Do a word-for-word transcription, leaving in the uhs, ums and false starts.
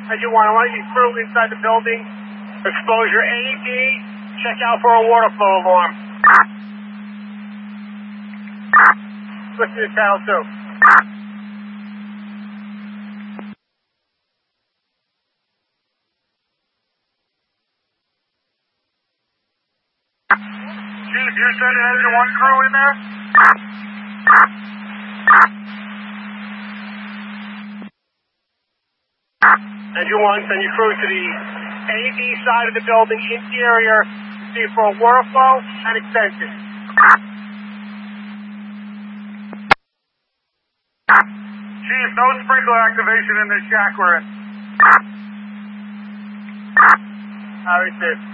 Engine one, I want you crew inside the building. Exposure A D. Check out for a water flow alarm. Listen to channel two. Chief, you said engine one crew in there? Engine one, send your crew to the A D side of the building, interior, see for a water flow and extension. Chief, no sprinkler activation in this shack we're in. All right, sir.